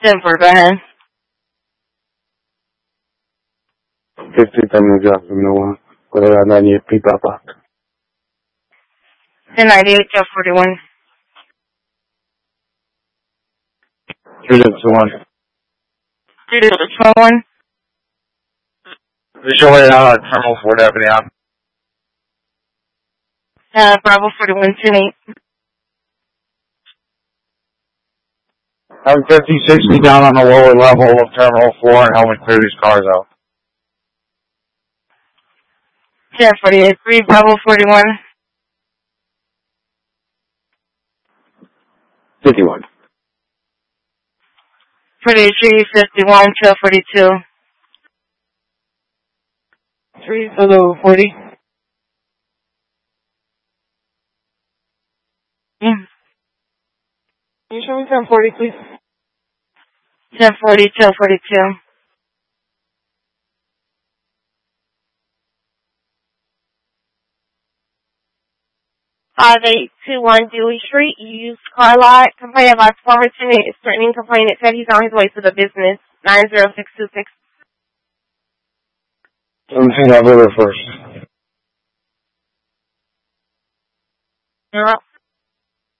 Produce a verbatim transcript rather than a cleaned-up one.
Denver, go ahead. fifty también ya, no one. Pero la nadie pipa pa. ten ninety-eight, Jeff forty-one. three to one. three to twenty-one. Visually out at Terminal Ford Avenue. Uh, Bravo forty-one, ten eight. I'm fifty sixty down on the lower level of Terminal four and help me clear these cars out. ten forty-eight, three, Bravo forty-one. fifty-one. forty-three, fifty-one, twelve forty-two. three, hello, forty. Mm. Can you show me ten forty, please? ten forty, twelve forty-two. five eight two one Dewey Street, used car lot. Complaint about former tenant is threatening complainant said he's on his way to the business. nine zero six two six. Let me see that river first. You're up.